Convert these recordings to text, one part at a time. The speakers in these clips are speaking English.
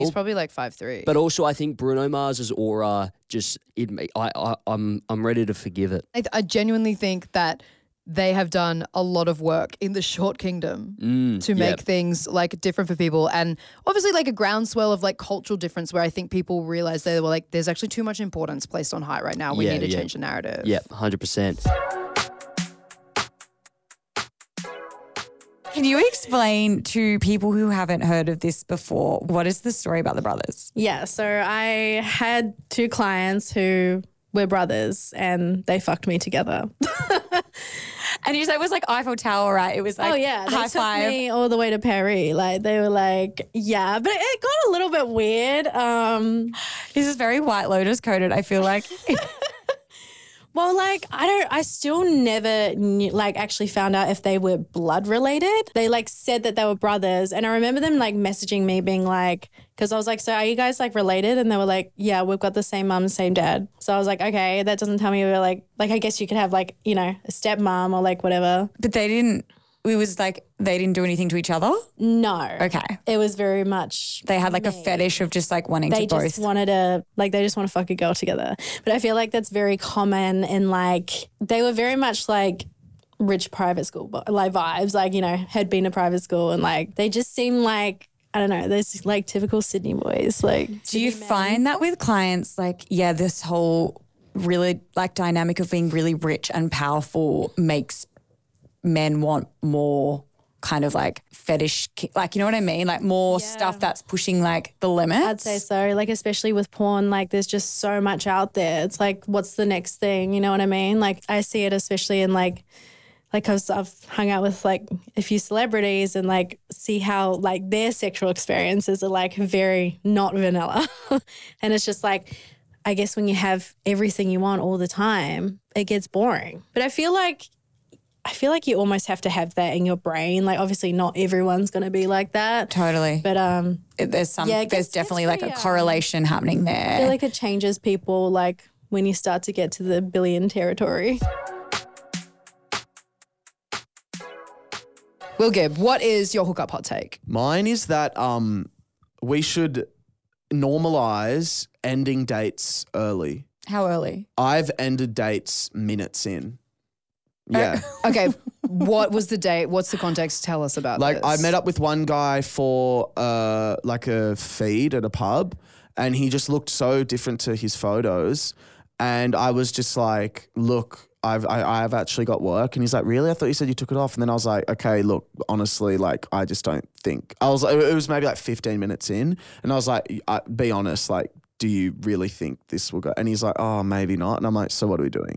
He's probably like 5'3". But also, I think Bruno Mars's aura just I'm ready to forgive it. I genuinely think that they have done a lot of work in the Short Kingdom to make things like different for people, and obviously like a groundswell of like cultural difference where I think people realize they were like, there's actually too much importance placed on height right now. We need to change the narrative. Yeah, 100%. Can you explain to people who haven't heard of this before, what is the story about the brothers? Yeah, so I had 2 clients who were brothers and they fucked me together. And you said it was like Eiffel Tower, right? It was like they high took five. me all the way to Paris. Like they were like, yeah, but it got a little bit weird. This is very White Lotus coded, I feel like. Well, like, I still never actually found out if they were blood related. They like said that they were brothers. And I remember them like messaging me being like, because I was like, so are you guys like related? And they were like, yeah, we've got the same mum, same dad. So I was like, okay, that doesn't tell me we're like I guess you could have like, you know, a stepmom or like whatever. But they didn't do anything to each other? No. Okay. It was very much They had like a fetish of just like wanting to both. They just want to fuck a girl together. But I feel like that's very common in like, they were very much like rich private school, like vibes, like, you know, had been to private school and like, they just seem like, I don't know, those like typical Sydney boys. Like, do you find that with clients, like, yeah, this whole really like dynamic of being really rich and powerful makes men want more kind of like fetish, like, you know what I mean? Like more stuff that's pushing like the limits. I'd say so. Like, especially with porn, like there's just so much out there. It's like, what's the next thing? You know what I mean? Like I see it especially in like I've hung out with like a few celebrities and like see how like their sexual experiences are like very not vanilla. And it's just like, I guess when you have everything you want all the time, it gets boring. But I feel like you almost have to have that in your brain. Like obviously not everyone's going to be like that. Totally. But there's definitely like a correlation happening there. I feel like it changes people like when you start to get to the billion territory. Will Gibb, what is your hookup hot take? Mine is that we should normalise ending dates early. How early? I've ended dates minutes in. Yeah. Okay, what was the date? What's the context? Tell us about like this. I met up with one guy for like a feed at a pub and he just looked so different to his photos and I was just like, look, I've actually got work. And he's like, really? I thought you said you took it off. And then I was like, okay, look, honestly, like I just don't think. It was maybe like 15 minutes in and I was like, be honest, like, do you really think this will go? And he's like, oh, maybe not. And I'm like, so what are we doing?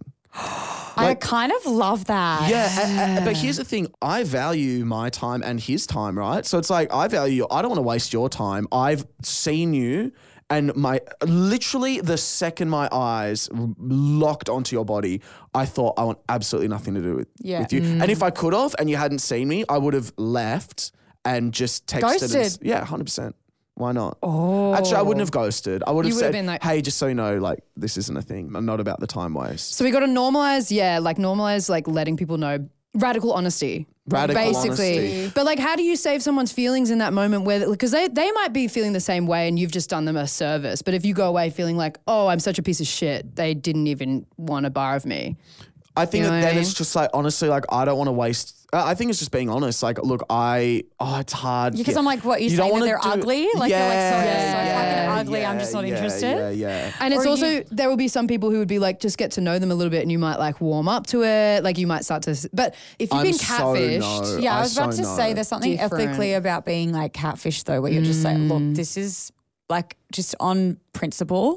I kind of love that. Yeah, but here's the thing. I value my time and his time, right? So it's like I value you. I don't want to waste your time. I've seen you and literally the second my eyes locked onto your body, I thought I want absolutely nothing to do with you. And if I could have and you hadn't seen me, I would have left and just texted. Ghosted. Yeah, 100%. Why not? Oh. Actually, I wouldn't have ghosted. I would have said, been like, hey, just so you know, like, this isn't a thing. I'm not about the time waste. So we got to normalize like letting people know radical honesty. Honesty. But like, how do you save someone's feelings in that moment where, because they might be feeling the same way and you've just done them a service. But if you go away feeling like, oh, I'm such a piece of shit, they didn't even want a bar of me. I think You know that what I then mean? it's just like, honestly, like, I don't want to waste. I think it's just being honest. Like, look, it's hard. Because I'm like, what, you saying that they're ugly? Like, they're like, so fucking ugly, I'm just not interested? Yeah. And it's also, there will be some people who would be like, just get to know them a little bit and you might like warm up to it. Like you might start to, but if you've been catfished. Yeah, I was about to say there's something ethically about being like catfish though, where you're just like, look, this is like just on principle.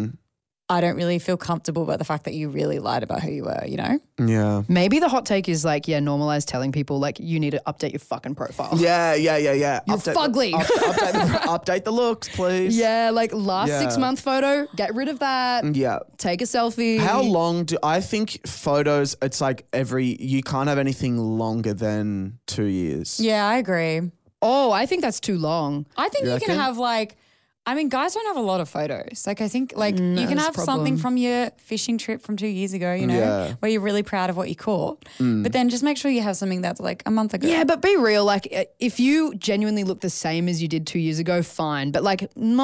I don't really feel comfortable about the fact that you really lied about who you were, you know? Yeah. Maybe the hot take is like, normalize telling people like you need to update your fucking profile. Yeah. You're Update fugly. Update the looks, please. Yeah, like last 6-month photo, get rid of that. Yeah. Take a selfie. How long I think photos, it's like you can't have anything longer than 2 years. Yeah, I agree. Oh, I think that's too long. I think you can have like I mean, guys don't have a lot of photos. Like, I think, like, you can that's have a something problem. from your fishing trip from 2 years ago, you know, Yeah. where you're really proud of what you caught. But then just make sure you have something that's like a month ago. Yeah, but be real. Like, if you genuinely look the same as you did 2 years ago, fine. But like,